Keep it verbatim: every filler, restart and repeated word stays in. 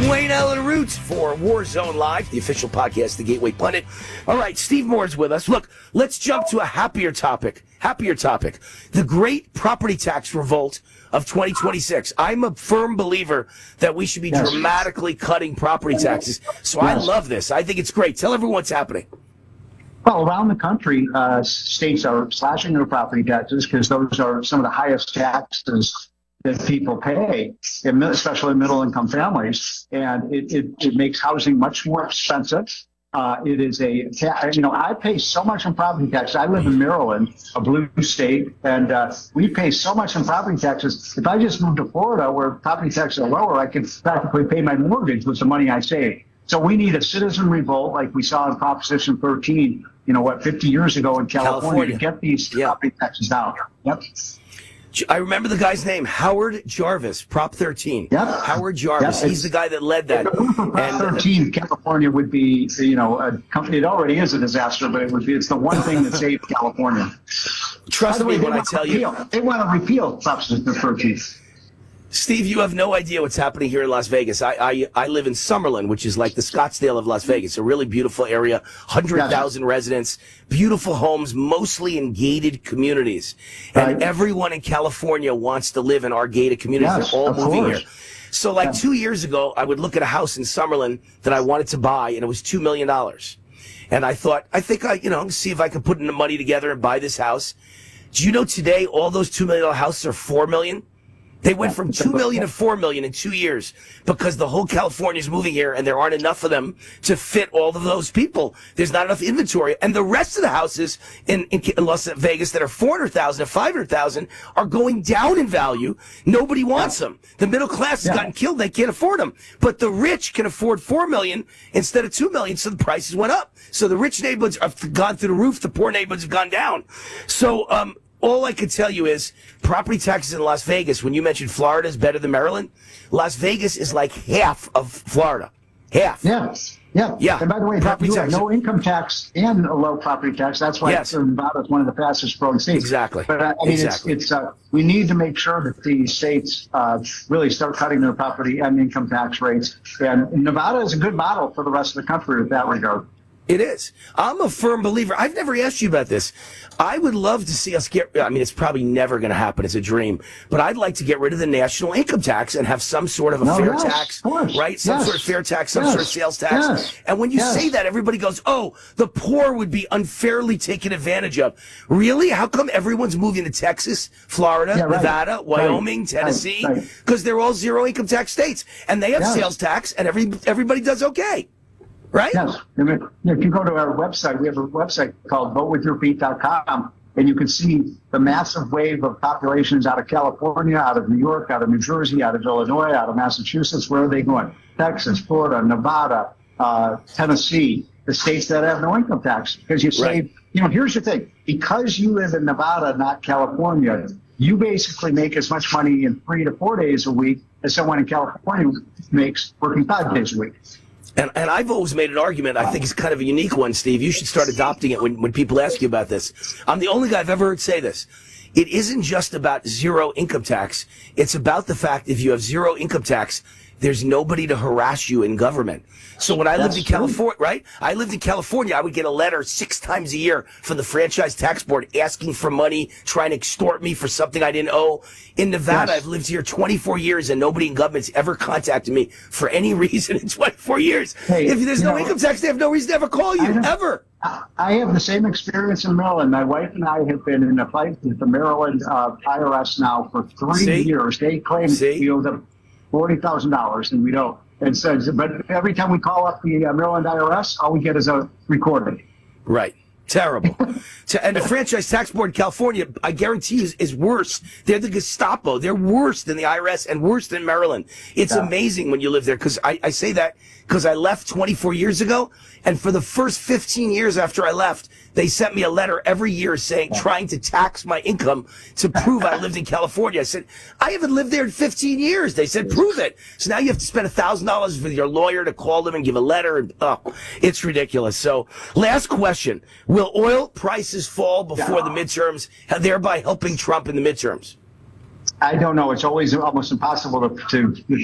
Wayne Allen Roots for Warzone Live, the official podcast of the Gateway Pundit. All right, Steve Moore's with us. Look, let's jump to a happier topic. Happier topic. The great property tax revolt of twenty twenty-six. I'm a firm believer that we should be yes. dramatically cutting property taxes. So yes. I love this. I think it's great. Tell everyone what's happening. Well, around the country, uh, states are slashing their property taxes because those are some of the highest taxes that people pay, especially middle-income families, and it, it, it makes housing much more expensive. Uh, it is a, you know, I pay so much in property taxes. I live in Maryland, a blue state, and uh, we pay so much in property taxes. If I just moved to Florida, where property taxes are lower, I could practically pay my mortgage with the money I save. So we need a citizen revolt, like we saw in Proposition thirteen, you know, what, fifty years ago in California, California. to get these yeah. property taxes down. Yep. I remember the guy's name, Howard Jarvis, Prop thirteen. Yep. Howard Jarvis. Yep. He's the guy that led that. Prop and, thirteen, California would be, you know, a company. It already is a disaster, but it would be. It's the one thing that saved California. Trust me when I tell repeal, you. They want to repeal Proposition thirteen. Steve, you have no idea what's happening here in Las Vegas. I I, I live in Summerlin, which is like the Scottsdale of Las Vegas, a really beautiful area, one hundred thousand yes. residents, beautiful homes, mostly in gated communities. And right. everyone in California wants to live in our gated communities. Yes, They're all moving course. here. So like yeah. two years ago, I would look at a house in Summerlin that I wanted to buy, and it was two million dollars. And I thought, I think I, you know, see if I could put in the money together and buy this house. Do you know today all those two million dollars houses are four million dollars? They went from two million dollars to four million dollars in two years because the whole California is moving here and there aren't enough of them to fit all of those people. There's not enough inventory. And the rest of the houses in, in Las Vegas that are four hundred thousand dollars to five hundred thousand dollars are going down in value. Nobody wants them. The middle class has yeah. gotten killed. They can't afford them. But the rich can afford four million dollars instead of two million dollars, so the prices went up. So the rich neighborhoods have gone through the roof. The poor neighborhoods have gone down. So, um, all I can tell you is property taxes in Las Vegas, when you mentioned Florida is better than Maryland, Las Vegas is like half of Florida. Half. Yeah. Yeah. Yeah. And by the way, property you tax. have no income tax and a low property tax. That's why yes. Nevada is one of the fastest growing states. Exactly. But uh, I mean, exactly. it's, it's uh, we need to make sure that these states uh, really start cutting their property and income tax rates. And Nevada is a good model for the rest of the country in that regard. It is. I'm a firm believer. I've never asked you about this. I would love to see us get, I mean, it's probably never going to happen. It's a dream. But I'd like to get rid of the national income tax and have some sort of a no, fair yes, tax, right? Some yes. sort of fair tax, some yes. sort of sales tax. Yes. And when you yes. say that, everybody goes, oh, the poor would be unfairly taken advantage of. Really? How come everyone's moving to Texas, Florida, yeah, right. Nevada, Wyoming, right. Tennessee? Because right. right. they're all zero income tax states. And they have yes. sales tax, and every everybody does okay. Right? Yes. If you go to our website, we have a website called vote with your feet dot com, and you can see the massive wave of populations out of California, out of New York, out of New Jersey, out of Illinois, out of Massachusetts. Where are they going? Texas, Florida, Nevada, uh, Tennessee, the states that have no income tax. Because you save, right. you know, here's the thing. Because you live in Nevada, not California, you basically make as much money in three to four days a week as someone in California makes working five days a week. And, and I've always made an argument, I think it's kind of a unique one, Steve. You should start adopting it when, when people ask you about this. I'm the only guy I've ever heard say this. It isn't just about zero income tax. It's about the fact if you have zero income tax, there's nobody to harass you in government. So when I That's lived in California, right? I lived in California, I would get a letter six times a year from the Franchise Tax Board asking for money, trying to extort me for something I didn't owe. In Nevada, yes. I've lived here twenty-four years and nobody in government's ever contacted me for any reason in twenty-four years. Hey, if there's no know, income tax, they have no reason to ever call you, ever. I have the same experience in Maryland. My wife and I have been in a fight with the Maryland uh, I R S now for three See? years. They claim See? we owe them forty thousand dollars and we don't. And so, but every time we call up the uh, Maryland I R S, all we get is a recording. Right. Terrible. And the Franchise Tax Board in California, I guarantee you, is, is worse. They're the Gestapo. They're worse than the I R S and worse than Maryland. It's yeah. amazing when you live there, because I, I say that because I left twenty-four years ago, and for the first fifteen years after I left, they sent me a letter every year saying, trying to tax my income to prove I lived in California. I said, I haven't lived there in fifteen years. They said, prove it. So now you have to spend one thousand dollars with your lawyer to call them and give a letter. And, oh, it's ridiculous. So last question. Will oil prices fall before the midterms, thereby helping Trump in the midterms? I don't know. It's always almost impossible to, to